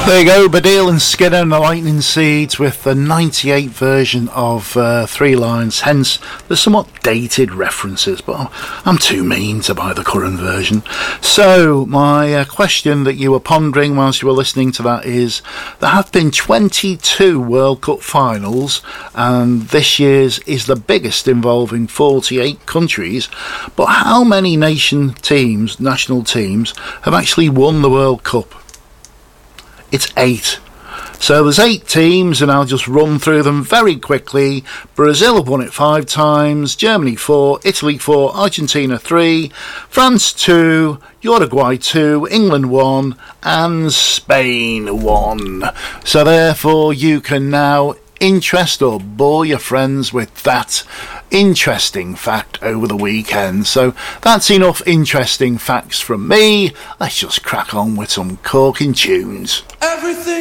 There you go, Baddiel and Skinner and the Lightning Seeds with the 98 version of Three Lions, hence the somewhat dated references, but I'm too mean to buy the current version. So, my question that you were pondering whilst you were listening to that is, there have been 22 World Cup finals, and this year's is the biggest, involving 48 countries, but how many national teams have actually won the World Cup? It's 8. So there's 8 teams, and I'll just run through them very quickly. Brazil have won it 5 times, Germany 4, Italy 4, Argentina 3, France 2, Uruguay 2, England 1, and Spain 1. So therefore you can now interest or bore your friends with that interesting fact over the weekend. So that's enough interesting facts from me. Let's just crack on with some corking tunes. Everything